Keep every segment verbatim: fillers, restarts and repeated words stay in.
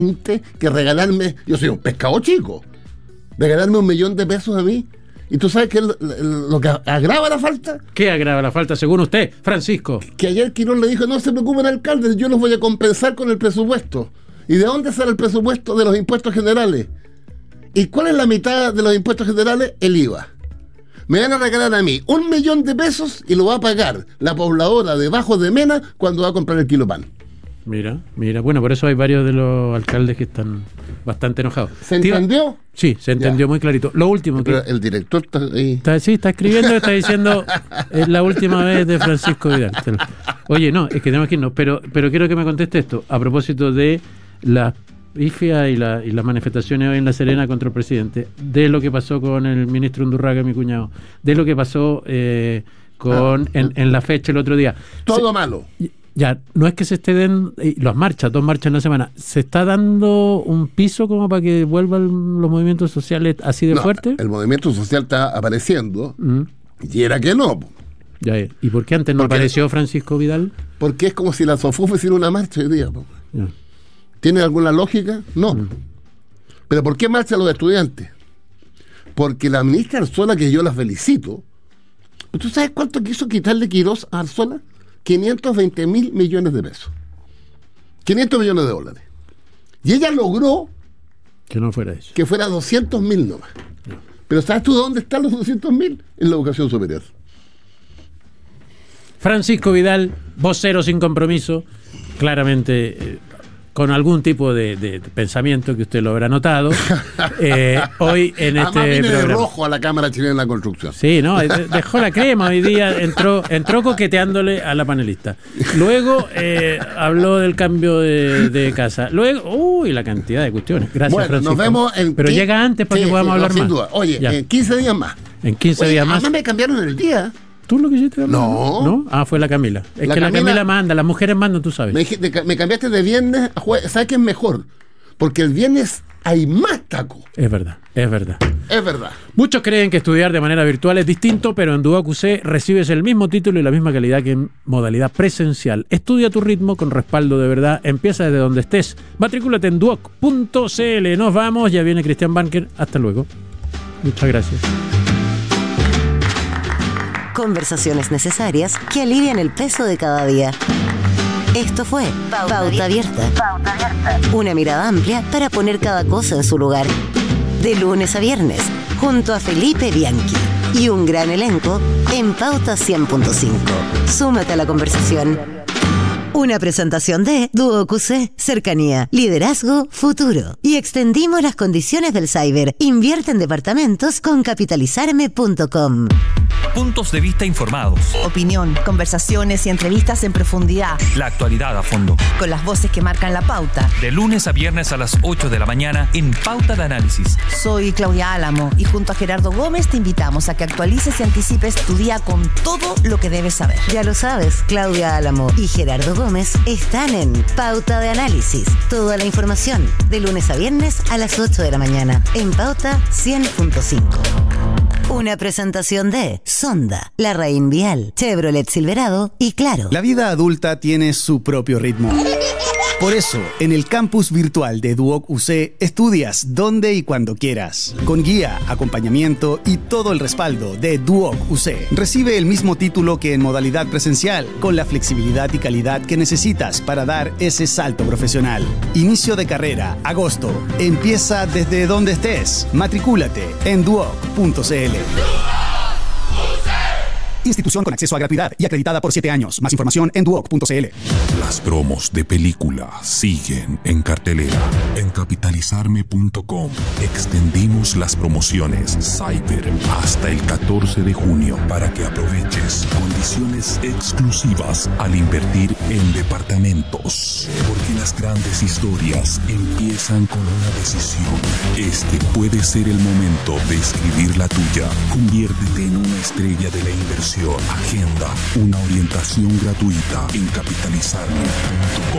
que regalarme, yo soy un pescado chico, regalarme un millón de pesos a mí. ¿Y tú sabes qué es lo, lo que agrava la falta? ¿Qué agrava la falta según usted, Francisco? Que ayer Quirós le dijo, no se preocupen, alcaldes, yo los voy a compensar con el presupuesto. ¿Y de dónde sale el presupuesto? De los impuestos generales. ¿Y cuál es la mitad de los impuestos generales? El I V A. Me van a regalar a mí un millón de pesos y lo va a pagar la pobladora de Bajo de Mena cuando va a comprar el kilo pan. Mira, mira, bueno, por eso hay varios de los alcaldes que están bastante enojados. ¿Se entendió? Sí, se entendió ya. Muy clarito. Lo último Pero que... el director está ahí. Está, sí, está escribiendo, está diciendo es la última vez de Francisco Vidal. Oye, no, es que tenemos que irnos, pero, pero quiero que me conteste esto, a propósito de la pifia y, la, y las manifestaciones hoy en La Serena contra el presidente, de lo que pasó con el ministro Undurraga, mi cuñado, de lo que pasó eh, con ah, en, en la fecha el otro día. Todo se, malo. Ya, no es que se esté den las marchas, dos marchas en la semana, ¿se está dando un piso como para que vuelvan los movimientos sociales así de no, fuerte? El movimiento social está apareciendo mm. y era que no. Ya, ¿y por qué antes no porque, apareció Francisco Vidal? Porque es como si la SOFUF hiciera una marcha hoy día. Ya. ¿Tiene alguna lógica? No. Mm. ¿Pero por qué marchan los estudiantes? Porque la ministra Arzola, que yo la felicito, ¿tú sabes cuánto quiso quitarle Quirós a Arzola? quinientos veinte mil millones de pesos. quinientos millones de dólares. Y ella logró que no fuera eso. Que fuera doscientos mil nomás. No. Pero ¿sabes tú dónde están los doscientos mil? En la educación superior. Francisco Vidal, vocero sin compromiso, claramente eh, con algún tipo de, de, de pensamiento que usted lo habrá notado. Eh, hoy en este Además viene programa. De rojo a la Cámara Chilena de la Construcción. Sí, no, dejó la crema hoy día, entró, entró coqueteándole a la panelista. Luego eh, habló del cambio de, de casa. Luego, uy, la cantidad de cuestiones. Gracias, bueno, Francisco. Nos vemos en Pero quince, llega antes para sí, que podamos sí, hablar no, sin más. Duda. Oye, ya. en quince días más. En quince Oye, días más. Además me cambiaron el día. ¿Tú lo quisiste cambiar? No. ¿No? Ah, fue la Camila. Es la que Camila, la Camila manda, las mujeres mandan, tú sabes. Me, me cambiaste de viernes a jueves. ¿Sabes qué es mejor? Porque el viernes hay más taco. Es verdad, es verdad. Es verdad. Muchos creen que estudiar de manera virtual es distinto, pero en Duoc U C recibes el mismo título y la misma calidad que en modalidad presencial. Estudia a tu ritmo con respaldo de verdad. Empieza desde donde estés. Matricúlate en duoc punto c l. Nos vamos. Ya viene Cristian Banker. Hasta luego. Muchas gracias. Conversaciones necesarias que alivian el peso de cada día. Esto fue Pauta, Pauta Abierta. Pauta Abierta. Una mirada amplia para poner cada cosa en su lugar. De lunes a viernes, junto a Felipe Bianchi y un gran elenco en Pauta cien punto cinco. Súmate a la conversación. Una presentación de Duoc U C, cercanía, liderazgo, futuro. Y extendimos las condiciones del cyber. Invierte en departamentos con capitalizarme punto com. Puntos de vista informados. Opinión, conversaciones y entrevistas en profundidad. La actualidad a fondo. Con las voces que marcan la pauta. De lunes a viernes a las ocho de la mañana en Pauta de Análisis. Soy Claudia Álamo y junto a Gerardo Gómez te invitamos a que actualices y anticipes tu día con todo lo que debes saber. Ya lo sabes, Claudia Álamo y Gerardo Gómez están en Pauta de Análisis. Toda la información de lunes a viernes a las ocho de la mañana en Pauta cien punto cinco. Una presentación de Sonda, La Raín Vial, Chevrolet Silverado y Claro. La vida adulta tiene su propio ritmo. Por eso, en el campus virtual de Duoc U C, estudias donde y cuando quieras. Con guía, acompañamiento y todo el respaldo de Duoc U C. Recibe el mismo título que en modalidad presencial, con la flexibilidad y calidad que necesitas para dar ese salto profesional. Inicio de carrera, agosto. Empieza desde donde estés. Matricúlate en duoc punto c l. Institución con acceso a gratuidad y acreditada por siete años. Más información en duoc punto c l. Las promos de película siguen en cartelera. En capitalizarme punto com extendimos las promociones Cyber hasta el catorce de junio para que aproveches condiciones exclusivas al invertir en departamentos. Porque las grandes historias empiezan con una decisión. Este puede ser el momento de escribir la tuya. Conviértete en una estrella de la inversión. Agenda una orientación gratuita en capitalizarme punto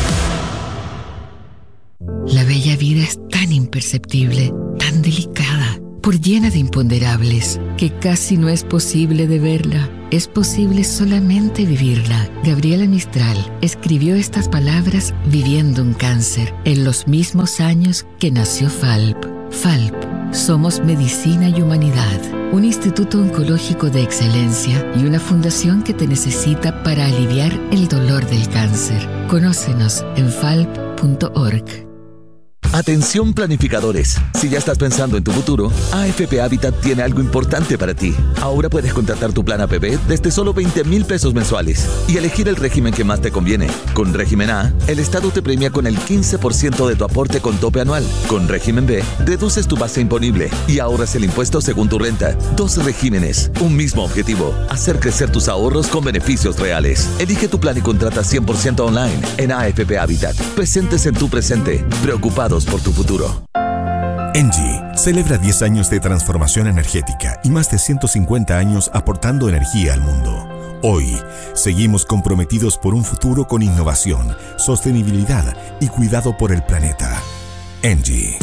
com. La bella vida es tan imperceptible, tan delicada, por llena de imponderables, que casi no es posible de verla. es posible solamente vivirla. Gabriela Mistral escribió estas palabras viviendo un cáncer en los mismos años que nació Falp. Falp, somos medicina y humanidad, un instituto oncológico de excelencia y una fundación que te necesita para aliviar el dolor del cáncer. Conócenos en falp punto org. Atención planificadores, si ya estás pensando en tu futuro, A F P Habitat tiene algo importante para ti. Ahora puedes contratar tu plan A P B desde solo veinte mil pesos mensuales y elegir el régimen que más te conviene. Con régimen A, el Estado te premia con el quince por ciento de tu aporte con tope anual. Con régimen B, reduces tu base imponible y ahorras el impuesto según tu renta. Dos regímenes, un mismo objetivo, hacer crecer tus ahorros con beneficios reales. Elige tu plan y contrata cien por ciento online en A F P Habitat. Presentes en tu presente, preocupados por tu futuro. Engie celebra diez años de transformación energética y más de ciento cincuenta años aportando energía al mundo. Hoy, seguimos comprometidos por un futuro con innovación, sostenibilidad y cuidado por el planeta. Engie.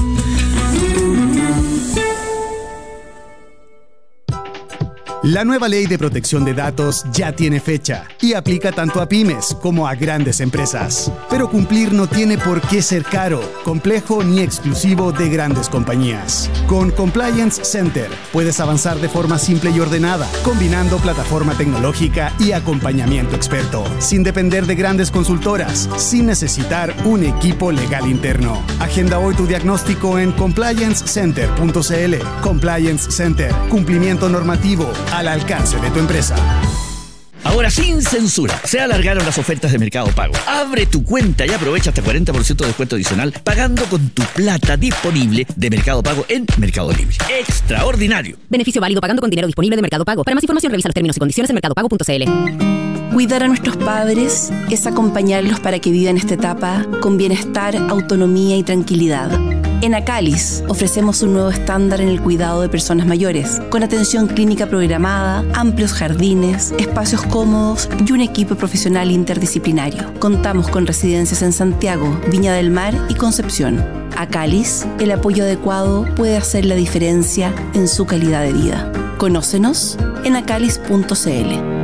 La nueva ley de protección de datos ya tiene fecha y aplica tanto a pymes como a grandes empresas. Pero cumplir no tiene por qué ser caro, complejo ni exclusivo de grandes compañías. Con Compliance Center puedes avanzar de forma simple y ordenada, combinando plataforma tecnológica y acompañamiento experto, sin depender de grandes consultoras, sin necesitar un equipo legal interno. Agenda hoy tu diagnóstico en compliance center punto c l. Compliance Center, cumplimiento normativo al alcance de tu empresa. Ahora sin censura, se alargaron las ofertas de Mercado Pago. Abre tu cuenta y aprovecha hasta cuarenta por ciento de descuento adicional pagando con tu plata disponible de Mercado Pago en Mercado Libre. ¡Extraordinario! Beneficio válido pagando con dinero disponible de Mercado Pago. Para más información revisa los términos y condiciones en mercado pago punto c l. Cuidar a nuestros padres es acompañarlos para que vivan esta etapa con bienestar, autonomía y tranquilidad. En Acalis ofrecemos un nuevo estándar en el cuidado de personas mayores, con atención clínica programada, amplios jardines, espacios cómodos y un equipo profesional interdisciplinario. Contamos con residencias en Santiago, Viña del Mar y Concepción. Acalis, el apoyo adecuado puede hacer la diferencia en su calidad de vida. Conócenos en acalis punto c l.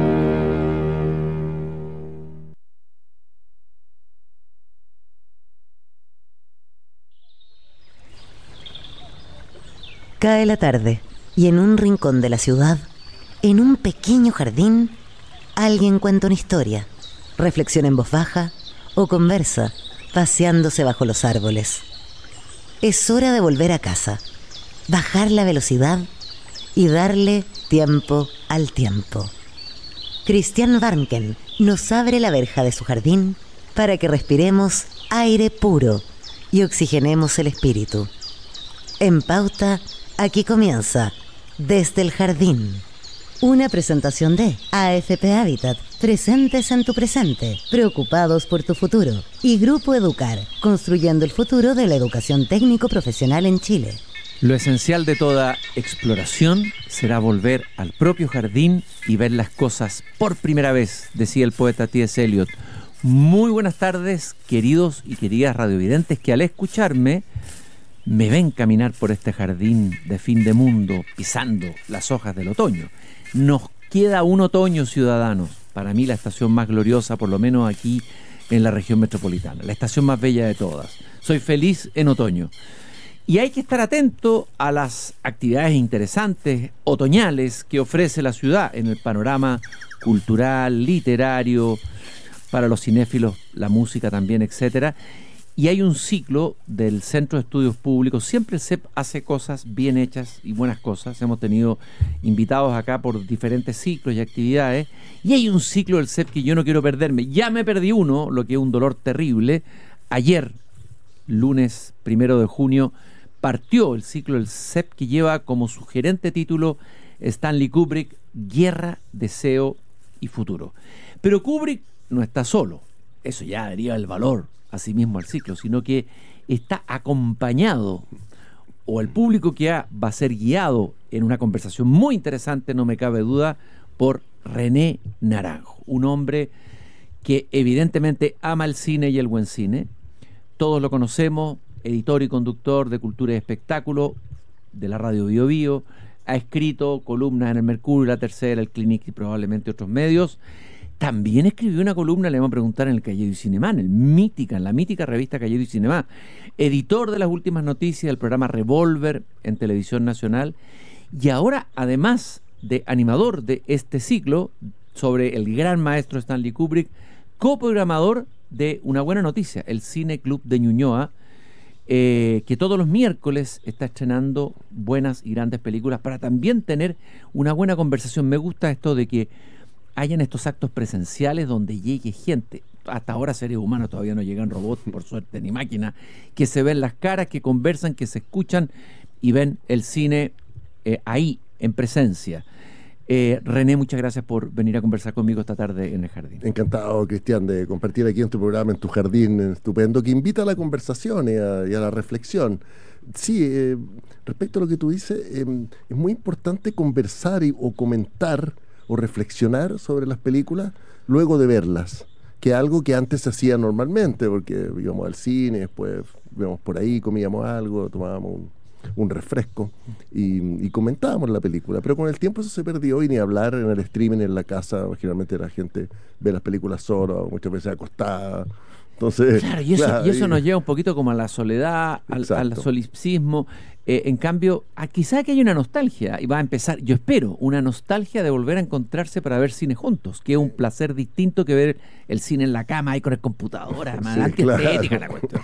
Cae la tarde y en un rincón de la ciudad, en un pequeño jardín, alguien cuenta una historia, reflexiona en voz baja o conversa, paseándose bajo los árboles. Es hora de volver a casa, bajar la velocidad y darle tiempo al tiempo. Christian Warnken nos abre la verja de su jardín para que respiremos aire puro y oxigenemos el espíritu. En Pauta, aquí comienza Desde el Jardín. Una presentación de A F P Habitat, presentes en tu presente, preocupados por tu futuro. Y Grupo Educar, construyendo el futuro de la educación técnico-profesional en Chile. Lo esencial de toda exploración será volver al propio jardín y ver las cosas por primera vez, decía el poeta T S Eliot. Muy buenas tardes, queridos y queridas radiovidentes que al escucharme me ven caminar por este jardín de fin de mundo, pisando las hojas del otoño. Nos queda un otoño, ciudadanos. Para mí la estación más gloriosa, por lo menos aquí en la región metropolitana. La estación más bella de todas. Soy feliz en otoño. Y hay que estar atento a las actividades interesantes, otoñales, que ofrece la ciudad en el panorama cultural, literario, para los cinéfilos, la música también, etcétera. Y hay un ciclo del Centro de Estudios Públicos. Siempre el C E P hace cosas bien hechas y buenas cosas. Hemos tenido invitados acá por diferentes ciclos y actividades. Y hay un ciclo del C E P que yo no quiero perderme. Ya me perdí uno, lo que es un dolor terrible. Ayer, lunes primero de junio, partió el ciclo del C E P que lleva como sugerente título Stanley Kubrick, Guerra, Deseo y Futuro. Pero Kubrick no está solo. Eso ya daría el valor asimismo al ciclo, sino que está acompañado, o el público que ha, va a ser guiado en una conversación muy interesante, no me cabe duda, por René Naranjo, un hombre que evidentemente ama el cine y el buen cine. Todos lo conocemos, editor y conductor de Cultura y Espectáculo, de la radio Bio Bio, ha escrito columnas en el Mercurio, La Tercera, el Clinic y probablemente otros medios. También escribió una columna, le vamos a preguntar, en el Calledo y Cinema, en el mítica, en la mítica revista Calledo y Cinema. Editor de las últimas noticias del programa Revolver en Televisión Nacional. Y ahora, además de animador de este ciclo sobre el gran maestro Stanley Kubrick, coprogramador de Una Buena Noticia, el Cine Club de Ñuñoa, eh, que todos los miércoles está estrenando buenas y grandes películas para también tener una buena conversación. Me gusta esto de que hayan estos actos presenciales donde llegue gente. Hasta ahora seres humanos, todavía no llegan robots, por suerte, ni máquinas, que se ven las caras, que conversan, que se escuchan y ven el cine eh, ahí, en presencia. Eh, René, muchas gracias por venir a conversar conmigo esta tarde en el jardín. Encantado, Cristian, de compartir aquí en tu programa, en tu jardín estupendo, que invita a la conversación y a, y a la reflexión. Sí, eh, respecto a lo que tú dices, eh, es muy importante conversar y, o comentar o reflexionar sobre las películas luego de verlas, que es algo que antes se hacía normalmente, porque íbamos al cine, después íbamos por ahí, comíamos algo, tomábamos un, un refresco y, y comentábamos la película, pero con el tiempo eso se perdió y ni hablar en el streaming en la casa. Generalmente la gente ve las películas sola, muchas veces acostada. Entonces, claro, y eso, claro, y eso y, nos lleva un poquito como a la soledad, al, al solipsismo. Eh, en cambio, a, quizá que hay una nostalgia, y va a empezar, yo espero, una nostalgia de volver a encontrarse para ver cine juntos, que es un placer distinto que ver el cine en la cama ahí con el computador, sí, antiestética claro. la cuestión.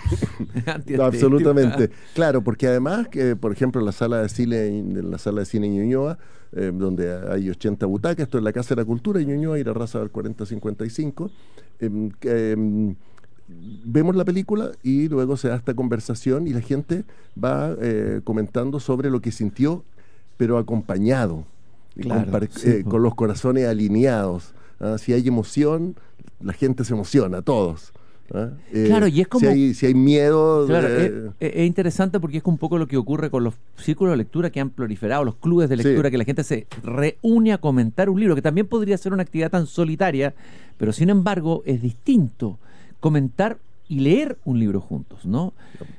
No, absolutamente. Claro, porque además, que por ejemplo, en la sala de cine, en la sala de cine Ñuñoa, eh, donde hay ochenta butacas, esto es la Casa de la Cultura de Ñuñoa, y la raza del cuarenta cincuenta y cinco, eh, eh, vemos la película y luego se da esta conversación y la gente va eh, comentando sobre lo que sintió, pero acompañado, claro, con, sí, eh, con los corazones alineados. ¿Ah? Si hay emoción, la gente se emociona, todos. ¿Ah? Eh, Claro, y es como... Si hay, si hay miedo... Claro, eh, es, es interesante porque es un poco lo que ocurre con los círculos de lectura que han proliferado, los clubes de lectura, sí, que la gente se reúne a comentar un libro, que también podría ser una actividad tan solitaria, pero sin embargo es distinto comentar y leer un libro juntos, ¿no?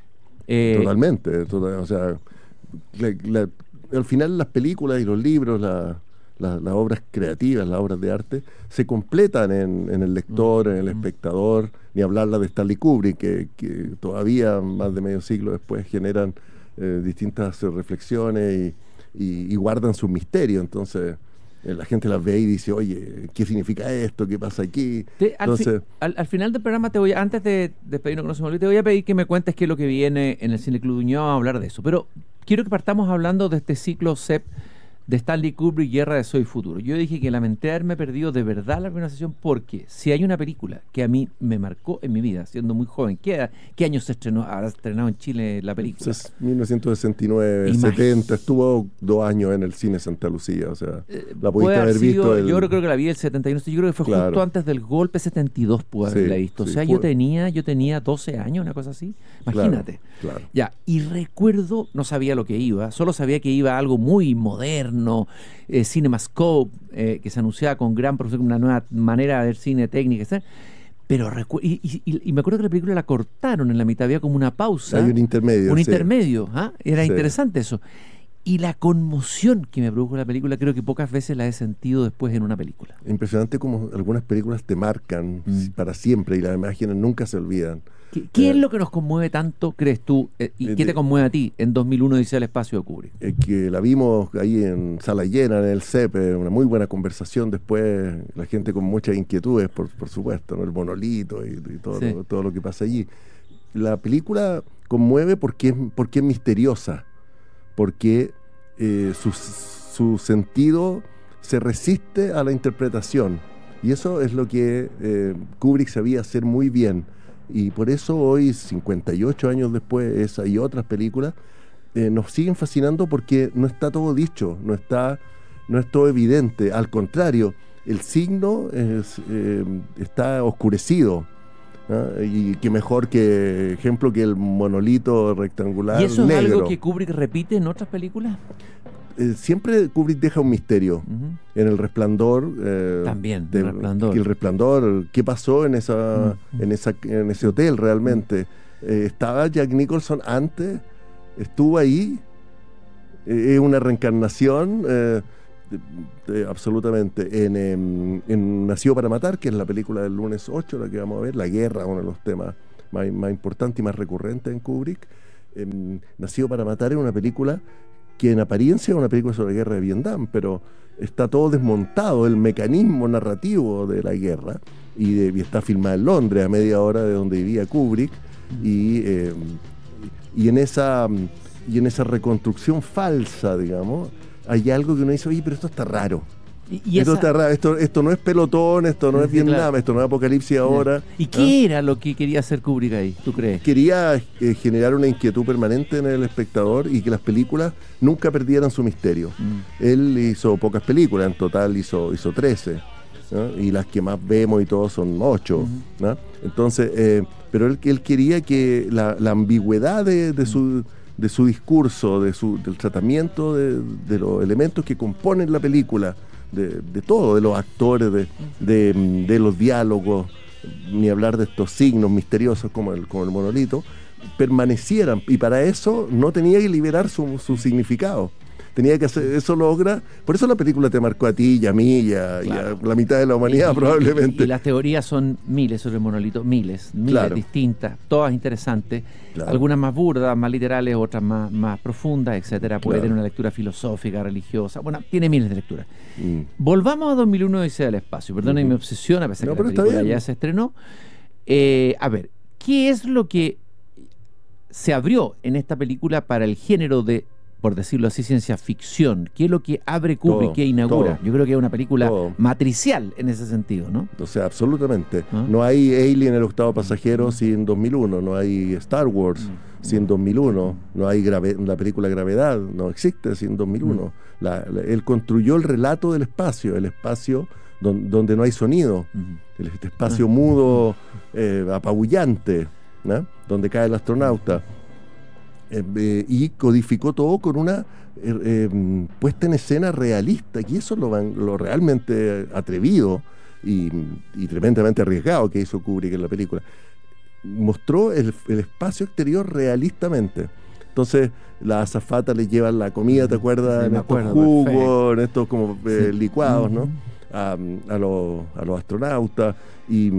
Eh, Totalmente, total, o sea, la, la, al final las películas y los libros, la, la, las obras creativas, las obras de arte, se completan en, en el lector, en el espectador, ni hablarla de Stanley Kubrick, que, que todavía más de medio siglo después generan eh, distintas reflexiones y, y, y guardan su misterio. Entonces la gente las ve y dice, oye, ¿qué significa esto? ¿Qué pasa aquí? Te, al, Entonces, fi, al, al final del programa, te voy a, antes de despedirnos, que no se me olvide, te voy a pedir que me cuentes qué es lo que viene en el Cine Club de Ñuñoa, a hablar de eso. Pero quiero que partamos hablando de este ciclo C E P de Stanley Kubrick, Guerra de Soy Futuro. Yo dije que lamenté haberme perdido de verdad la conversación, porque si hay una película que a mí me marcó en mi vida, siendo muy joven, ¿qué, qué año se estrenó? ¿Habrá estrenado en Chile la película? Es mil novecientos sesenta y nueve, Imagínate. setenta, estuvo dos años en el cine Santa Lucía, o sea, Eh, la puede pudiste haber sido- visto. el- Yo creo que la vi el setenta y uno, yo creo que fue Claro. justo antes del golpe, setenta y dos pude Sí, haberla visto. O sí, sea, fue- yo tenía, yo tenía doce años, una cosa así. Imagínate. Claro, claro. Ya, y recuerdo, no sabía lo que iba, solo sabía que iba a algo muy moderno, eh, CinemaScope, eh, que se anunciaba con gran profesión, una nueva manera de ver cine técnica, etcétera. Pero recu- y, y- y- y me acuerdo que la película la cortaron en la mitad, había como una pausa. Hay un intermedio. Un sí. intermedio, ¿ah? Era Sí. interesante eso. Y la conmoción que me produjo la película, creo que pocas veces la he sentido después en una película. Impresionante como algunas películas te marcan Mm. para siempre y las imágenes nunca se olvidan. ¿Qué, qué Eh, es lo que nos conmueve tanto, crees tú? eh, ¿Y eh, qué te de- conmueve a ti en dos mil uno dice el espacio de Kubrick? Eh, que la vimos ahí en sala llena, en el C E P, una muy buena conversación después, la gente con muchas inquietudes, por, por supuesto, ¿no? El monolito y, y todo, Sí. lo, todo lo que pasa allí. La película conmueve porque es, porque es misteriosa, porque eh, su, su sentido se resiste a la interpretación, y eso es lo que eh, Kubrick sabía hacer muy bien, y por eso hoy, cincuenta y ocho años después, esa y otras películas eh, nos siguen fascinando, porque no está todo dicho, no está, no es todo evidente, al contrario, el signo es, eh, está oscurecido. ¿Ah? Y qué mejor que ejemplo que el monolito rectangular ¿Y eso es negro. algo que Kubrick repite en otras películas? Eh, siempre Kubrick deja un misterio. Ujú. En El Resplandor eh, También, de- El Resplandor. que El Resplandor, ¿qué pasó en esa, Mm. en esa en ese hotel realmente? Eh, ¿estaba Jack Nicholson antes? ¿Estuvo ahí? es una reencarnación eh, de, de, absolutamente en, en, en Nacido para Matar, que es la película del lunes ocho, la que vamos a ver, la guerra, uno de los temas más, más importantes y más recurrentes en Kubrick. Eh, Nacido para Matar es una película que en apariencia es una película sobre la guerra de Vietnam, pero está todo desmontado, el mecanismo narrativo de la guerra, y, de, y está filmada en Londres, a media hora de donde vivía Kubrick, y, eh, y, en esa, y en esa reconstrucción falsa, digamos, hay algo que uno dice, oye, pero esto está raro. Y, y esto, esa... está raro. Esto, esto no es Pelotón, esto no sí, es Vietnam, claro. Esto no es Apocalipsis ahora. ¿Y qué ¿Ah? era lo que quería hacer Kubrick ahí, tú crees? Quería eh, generar una inquietud permanente en el espectador y que las películas nunca perdieran su misterio. Mm. Él hizo pocas películas, en total hizo, hizo trece, ¿no? Y las que más vemos y todo son ocho, mm. ¿no? Entonces, eh, pero él, él quería que la, la ambigüedad de, de su... de su discurso, de su, del tratamiento de, de los elementos que componen la película, de, de todo, de los actores, de, de, de los diálogos, ni hablar de estos signos misteriosos como el, como el monolito, permanecieran, y para eso no tenía que liberar su, su significado. Tenía que hacer, eso logra, por eso la película te marcó a ti y a mí y a, claro. y a la mitad de la humanidad, y, probablemente. Y, y las teorías son miles sobre el monolito, miles, miles claro. distintas, todas interesantes, claro. algunas más burdas, más literales, otras más, más profundas, etcétera. Puede claro. tener una lectura filosófica, religiosa, bueno, tiene miles de lecturas. Mm. Volvamos a dos mil uno Odisea del Espacio, perdona mm-hmm. mi obsesión, a pesar no, que la película ya se estrenó. Eh, a ver, ¿qué es lo que se abrió en esta película para el género de, por decirlo así, ciencia ficción? ¿Qué es lo que abre Kubrick, que inaugura? Todo. Yo creo que es una película todo. matricial en ese sentido, ¿no? O sea, absolutamente. ¿Ah? No hay Alien, el octavo pasajero, mm. sin dos mil uno. No hay Star Wars mm. sin dos mil uno. No hay grave, la película Gravedad, no existe sin dos mil uno. Mm. La, la, él construyó el relato del espacio, el espacio don, donde no hay sonido, mm. el este espacio ah. mudo, eh, apabullante, ¿no? Donde cae el astronauta. Eh, eh, y codificó todo con una eh, eh, puesta en escena realista, y eso es lo, lo realmente atrevido y, y tremendamente arriesgado que hizo Kubrick en la película. Mostró el, el espacio exterior realistamente. Entonces las azafatas le llevan la comida, ¿te acuerdas? Sí, en estos acuerdo, jugos, perfecto. En estos como eh, sí. licuados, ¿no? A, a, los, a los astronautas, y,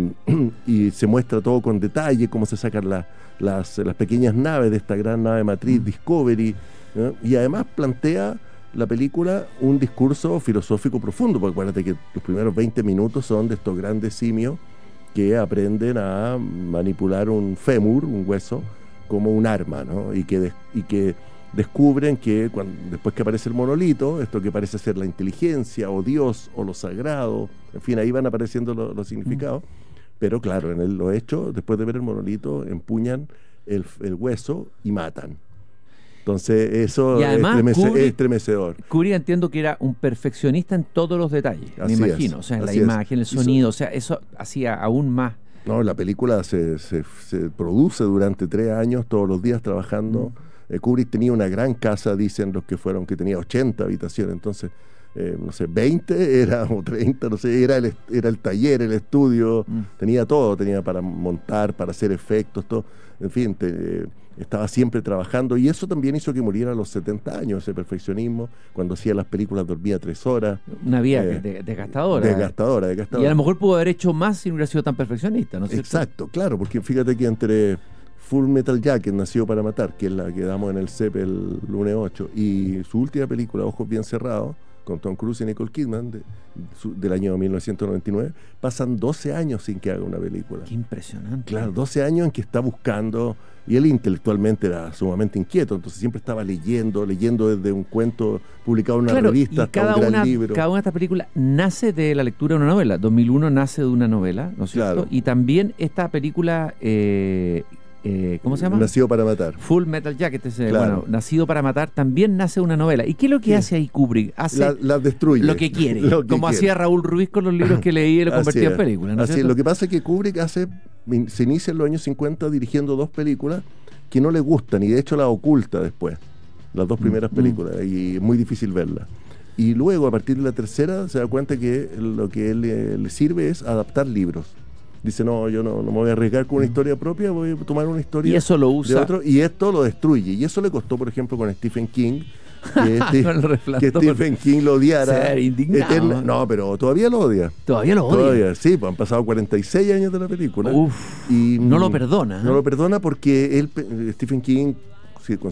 y se muestra todo con detalle, cómo se sacan las Las, las pequeñas naves de esta gran nave matriz mm. Discovery, ¿no? Y además plantea la película un discurso filosófico profundo, porque acuérdate que los primeros veinte minutos son de estos grandes simios que aprenden a manipular un fémur, un hueso, como un arma, ¿no? Y que, de, y que descubren que cuando, después que aparece el monolito, esto que parece ser la inteligencia o Dios o lo sagrado, en fin, ahí van apareciendo los, los significados. Mm. Pero claro, en el, lo hecho, después de ver el monolito, empuñan el, el hueso y matan. Entonces eso y además, es, estremece, Kubrick, es estremecedor. Kubrick, entiendo que era un perfeccionista en todos los detalles, así me imagino. Es, o sea, en la imagen, el es. sonido, Eso, o sea, eso hacía aún más. No, la película se, se, se produce durante tres años, todos los días trabajando. Mm. Eh, Kubrick tenía una gran casa, dicen los que fueron, que tenía ochenta habitaciones, entonces... Eh, no sé, veinte era, o treinta, no sé, era el, era el taller, el estudio, mm. tenía todo, tenía para montar, para hacer efectos, todo, en fin, te, eh, estaba siempre trabajando, y eso también hizo que muriera a los setenta años, ese perfeccionismo. Cuando hacía las películas dormía tres horas. Una vida eh, desgastadora. Desgastadora, desgastadora. Y a lo mejor pudo haber hecho más si no hubiera sido tan perfeccionista, ¿no es cierto? Exacto, claro, porque fíjate que entre Full Metal Jacket, Nacido para Matar, que es la que damos en el C E P el lunes ocho, y su última película, Ojos Bien Cerrados, con Tom Cruise y Nicole Kidman, de, su, del año mil novecientos noventa y nueve, pasan doce años sin que haga una película. Qué impresionante. Claro, doce años en que está buscando, y él intelectualmente era sumamente inquieto, entonces siempre estaba leyendo, leyendo desde un cuento publicado en una claro, revista hasta un gran una, libro. Cada una de estas películas nace de la lectura de una novela. dos mil uno nace de una novela, ¿no es cierto? Claro. Y también esta película... Eh, Eh, ¿cómo se llama? Nacido para Matar. Full Metal Jacket, ese, claro. bueno, Nacido para Matar, también nace una novela. ¿Y qué es lo que sí. hace ahí Kubrick? Hace la, la destruye. Lo que quiere, lo que como quiere. Hacía Raúl Ruiz con los libros que leía y lo convertía en películas, ¿no es Así es. Lo que pasa es que Kubrick hace, se inicia en los años cincuenta dirigiendo dos películas que no le gustan, y de hecho las oculta después, las dos primeras mm. películas, y es muy difícil verlas. Y luego, a partir de la tercera, se da cuenta que lo que él le, le sirve es adaptar libros. Dice, no, yo no, no me voy a arriesgar con una historia propia, voy a tomar una historia y eso lo usa. de otro, y esto lo destruye. Y eso le costó, por ejemplo, con Stephen King, que, Steve- Con el resplandor. que Stephen King lo odiara. Ser indignado. eterna- no, pero todavía lo odia. Todavía lo odia. Todavía, sí, pues han pasado cuarenta y seis años de la película. Uf, y no lo perdona, ¿eh? No lo perdona porque él, Stephen King, sí, con